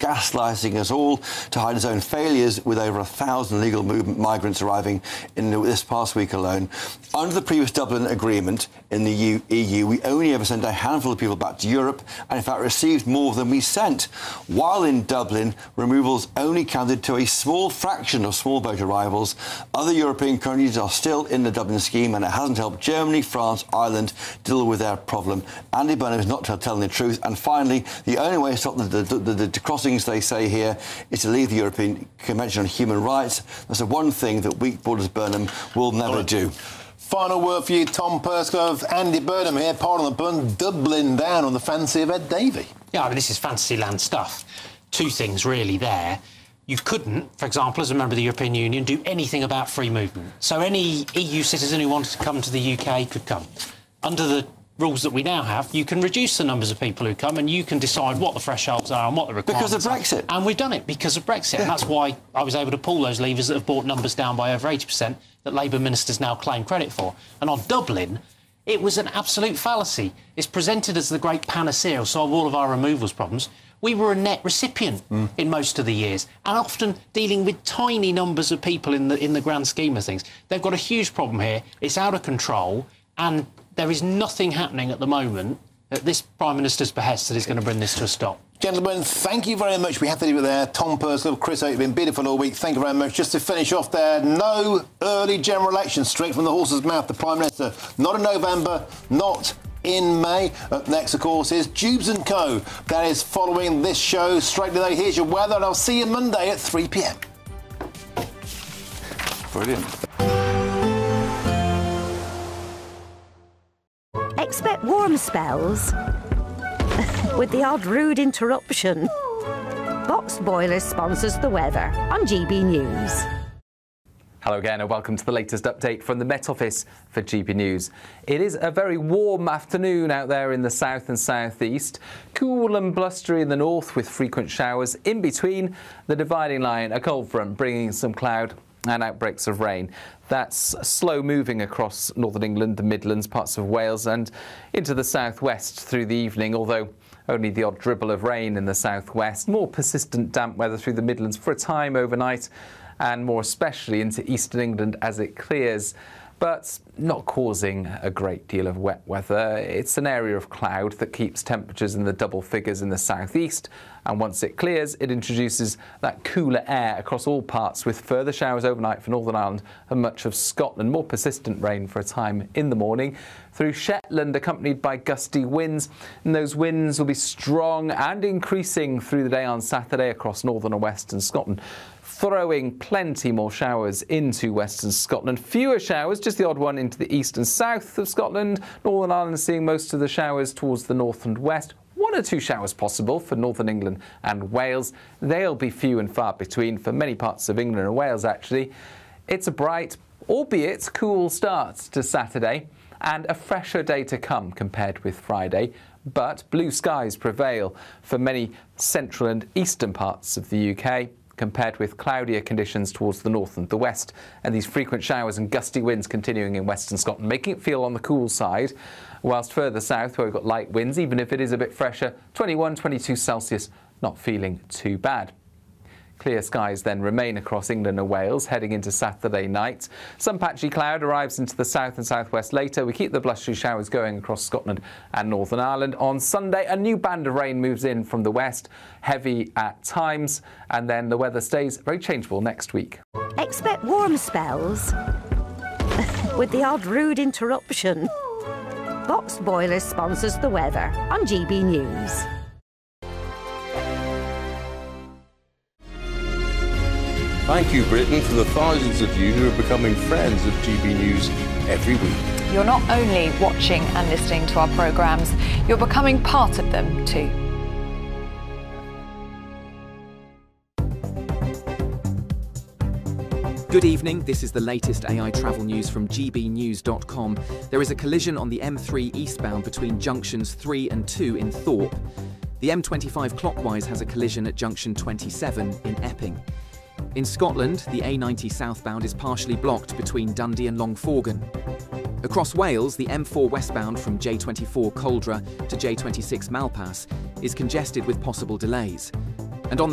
gaslighting us all to hide his own failures with over 1,000 illegal migrants arriving in this past week alone. Under the previous Dublin Agreement in the EU, we only ever sent a handful of people back to Europe and, in fact, received more than we sent. While in Dublin, removals only counted to a small fraction of small boat arrivals. Other European countries are still in the Dublin scheme, and it hasn't helped Germany, France, Ireland deal with their problem. Andy Burnham is not telling the truth. And finally, the only way to stop the crossings, they say here, is to leave the European Convention on Human Rights. That's the one thing that weak borders Burnham will never do. Final word for you, Tom Perskov. Andy Burnham here, pardon the pun, Dublin down on the fancy of Ed Davey. Yeah, I mean, this is Fantasyland stuff. Two things really there. You couldn't, for example, as a member of the European Union, do anything about free movement. So any EU citizen who wanted to come to the UK could come. Under the rules that we now have, you can reduce the numbers of people who come and you can decide what the thresholds are and what the requirements are. Because of Brexit. And we've done it because of Brexit. Yeah. And that's why I was able to pull those levers that have brought numbers down by over 80% that Labour ministers now claim credit for. And on Dublin, it was an absolute fallacy. It's presented as the great panacea to solve all of our removals problems. We were a net recipient in most of the years, and often dealing with tiny numbers of people in the grand scheme of things. They've got a huge problem here. It's out of control, and there is nothing happening at the moment at this Prime Minister's behest that is going to bring this to a stop. Gentlemen, thank you very much. We have to leave it there. Tom Perskov, Chris Oak, you've been beautiful all week. Thank you very much. Just to finish off there, no early general election, straight from the horse's mouth, the Prime Minister. Not in November, not in May. Up next, of course, is Jubes & Co. That is following this show straight today. Here's your weather, and I'll see you Monday at 3 p.m. Brilliant. Expect warm spells with the odd rude interruption. Box Boilers sponsors the weather on GB News. Hello again and welcome to the latest update from the Met Office for GB News. It is a very warm afternoon out there in the south and southeast. Cool and blustery in the north with frequent showers. In between, the dividing line, a cold front bringing some cloud and outbreaks of rain. That's slow moving across northern England, the Midlands, parts of Wales and into the southwest through the evening, although only the odd dribble of rain in the southwest. More persistent damp weather through the Midlands for a time overnight, and more especially into eastern England as it clears, but not causing a great deal of wet weather. It's an area of cloud that keeps temperatures in the double figures in the southeast, and once it clears, it introduces that cooler air across all parts, with further showers overnight for Northern Ireland and much of Scotland. More persistent rain for a time in the morning through Shetland, accompanied by gusty winds, and those winds will be strong and increasing through the day on Saturday across northern and western Scotland, throwing plenty more showers into western Scotland. Fewer showers, just the odd one into the east and south of Scotland. Northern Ireland seeing most of the showers towards the north and west. 1 or 2 showers possible for northern England and Wales. They'll be few and far between for many parts of England and Wales, actually. It's a bright, albeit cool start to Saturday, and a fresher day to come compared with Friday. But blue skies prevail for many central and eastern parts of the UK, compared with cloudier conditions towards the north and the west, and these frequent showers and gusty winds continuing in western Scotland, making it feel on the cool side, whilst further south, where we've got light winds, even if it is a bit fresher, 21, 22 Celsius, not feeling too bad. Clear skies then remain across England and Wales heading into Saturday night. Some patchy cloud arrives into the south and southwest later. We keep the blustery showers going across Scotland and Northern Ireland. On Sunday, a new band of rain moves in from the west, heavy at times, and then the weather stays very changeable next week. Expect warm spells with the odd rude interruption. Box Boilers sponsors the weather on GB News. Thank you, Britain, for the thousands of you who are becoming friends of GB News every week. You're not only watching and listening to our programmes, you're becoming part of them too. Good evening, this is the latest AI travel news from gbnews.com. There is a collision on the M3 eastbound between junctions 3 and 2 in Thorpe. The M25 clockwise has a collision at junction 27 in Epping. In Scotland, the A90 southbound is partially blocked between Dundee and Longforgan. Across Wales, the M4 westbound from J24 Coldra to J26 Malpass is congested with possible delays.